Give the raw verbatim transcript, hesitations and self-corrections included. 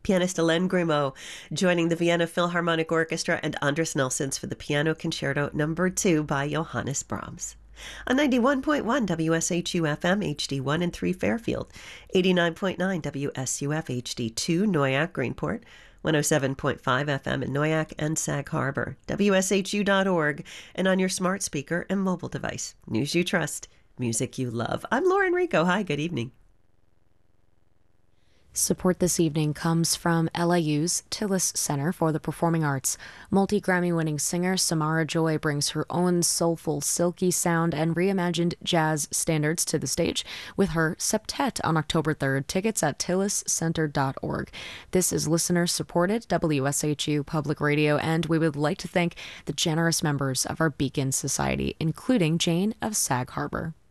Pianist Alain Grimaud joining the Vienna Philharmonic Orchestra and Andras Nelsons for the Piano Concerto Number two by Johannes Brahms. On ninety-one point one W S H U F M H D one and three Fairfield, eighty-nine point nine W S U F H D two Noyak Greenport, one oh seven point five F M in Noyak and Sag Harbor, W S H U dot org, and on your smart speaker and mobile device. News you trust, music you love. I'm Lauren Rico. Hi, good evening. Support this evening comes from L I U's Tillis Center for the Performing Arts. Multi-Grammy-winning singer Samara Joy brings her own soulful, silky sound and reimagined jazz standards to the stage with her septet on October third. Tickets at tillis center dot org. This is listener-supported W S H U Public Radio, and we would like to thank the generous members of our Beacon Society, including Jane of Sag Harbor.